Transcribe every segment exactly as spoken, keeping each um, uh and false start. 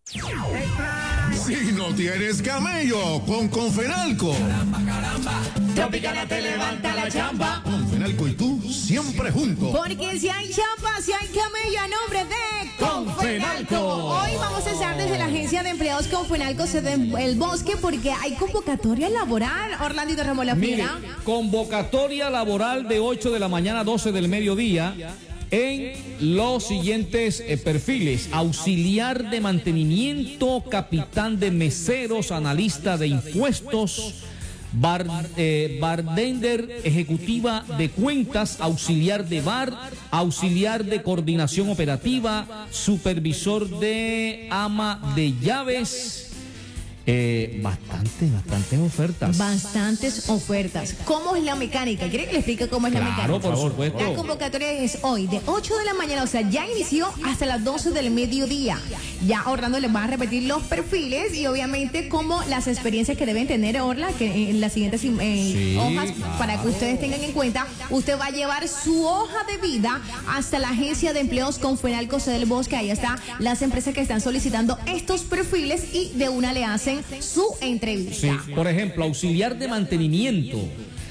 Si no tienes camello, con Confenalco. Caramba, caramba. Tropicana te levanta la chamba. Confenalco y tú siempre juntos. Porque si hay chamba, si hay camello, a nombre de Confenalco. Hoy vamos a estar desde la agencia de empleados Confenalco Sede El Bosque porque hay convocatoria laboral. Orlandito Ramón La Fiera. Mire, convocatoria laboral de ocho de la mañana a doce del mediodía. En los siguientes eh, perfiles: auxiliar de mantenimiento, capitán de meseros, analista de impuestos, bar, eh, bartender, ejecutiva de cuentas, auxiliar de bar, auxiliar de coordinación operativa, supervisor de ama de llaves. Eh, bastante, bastantes ofertas. Bastantes ofertas. ¿Cómo es la mecánica? ¿Quiere que le explique cómo es la Claro, mecánica? por supuesto. La convocatoria es hoy, de ocho de la mañana, o sea, ya inició hasta las doce del mediodía. Ya Orlando les va a repetir los perfiles y obviamente como las experiencias que deben tener Orla, que en las siguientes eh, Sí, hojas, claro. para que ustedes tengan en cuenta, usted va a llevar su hoja de vida hasta la agencia de empleos Confenalco Sede del Bosque. Ahí está las empresas que están solicitando estos perfiles y de una le hacen su entrevista. Sí, por ejemplo, auxiliar de mantenimiento.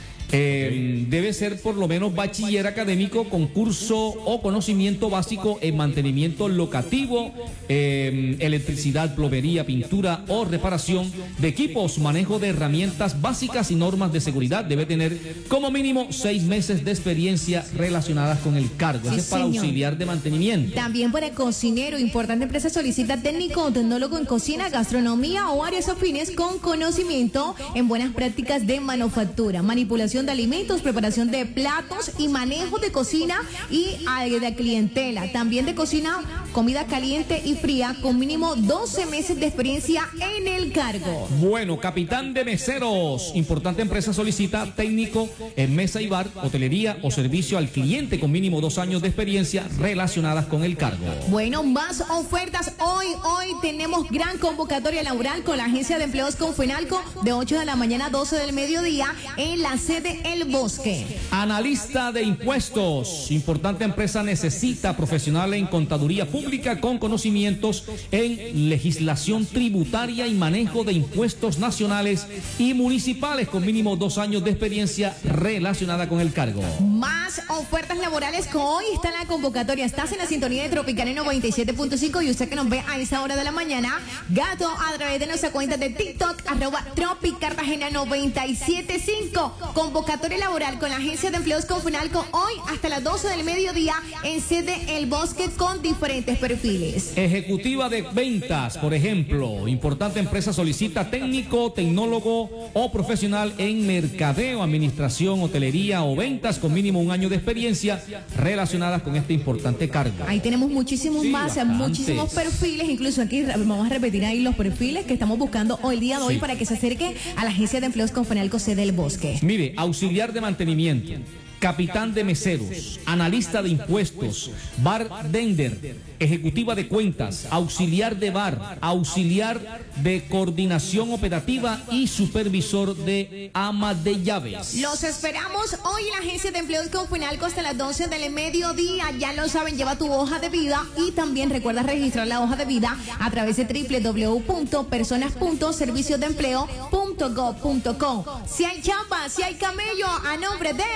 Eh, debe ser por lo menos bachiller académico con curso o conocimiento básico en mantenimiento locativo, eh, electricidad, plomería, pintura o reparación de equipos, manejo de herramientas básicas y normas de seguridad. Debe tener como mínimo seis meses de experiencia relacionadas con el cargo. Sí, Ese es para señor. auxiliar de mantenimiento. También para cocinero, importante empresa solicita técnico o tecnólogo en cocina, gastronomía o áreas afines con conocimiento en buenas prácticas de manufactura, manipulación de alimentos, preparación de platos y manejo de cocina y de clientela. También de cocina, comida caliente y fría con mínimo doce meses de experiencia en el cargo. Bueno, capitán de meseros. Importante empresa solicita técnico en mesa y bar, hotelería o servicio al cliente con mínimo dos años de experiencia relacionadas con el cargo. Bueno, más ofertas. Hoy, hoy tenemos gran convocatoria laboral con la agencia de empleos Confenalco de ocho de la mañana a doce del mediodía en la sede El Bosque. Analista de impuestos. Importante empresa necesita profesional en contaduría pública con conocimientos en legislación tributaria y manejo de impuestos nacionales y municipales con mínimo dos años de experiencia relacionada con el cargo. Más ofertas laborales que hoy está en la convocatoria. Estás en la sintonía de Tropicana noventa y siete punto cinco y usted que nos ve a esa hora de la mañana, gato, a través de nuestra cuenta de TikTok, arroba Tropicartagena noventa y siete punto cinco. Convocatoria laboral con la agencia de empleos Confenalco hoy hasta las doce del mediodía en sede El Bosque con diferentes perfiles. Ejecutiva de ventas, por ejemplo. Importante empresa solicita técnico, tecnólogo o profesional en mercadeo, administración, hotelería o ventas con mínimo un año de experiencia relacionadas con este importante cargo. Ahí tenemos muchísimos Sí, más, bastantes. muchísimos perfiles. Incluso aquí vamos a repetir ahí los perfiles que estamos buscando hoy el día de hoy Sí. para que se acerque a la agencia de empleos Confenalco Sede El Bosque. Mire, auxiliar de mantenimiento, capitán de meseros, analista de impuestos, bartender, ejecutiva de cuentas, auxiliar de bar, auxiliar de coordinación operativa y supervisor de ama de llaves. Los esperamos hoy en la agencia de empleos Confenalco hasta las doce del mediodía. Ya lo saben, lleva tu hoja de vida y también recuerda registrar la hoja de vida a través de doble u doble u doble u punto personas punto servicios de empleo punto gov punto co. Si hay chamba, si hay camello, a nombre de